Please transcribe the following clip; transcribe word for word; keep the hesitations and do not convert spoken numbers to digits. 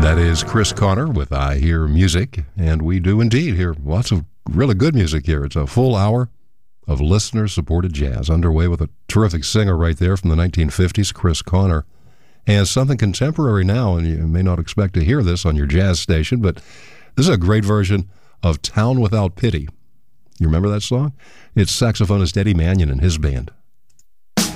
That is Chris Connor with I Hear Music, and we do indeed hear lots of really good music here. It's a full hour of listener-supported jazz underway with a terrific singer right there from the nineteen fifties, Chris Connor. And something contemporary now, and you may not expect to hear this on your jazz station, but this is a great version of Town Without Pity. You remember that song? It's saxophonist Eddie Manion and his band.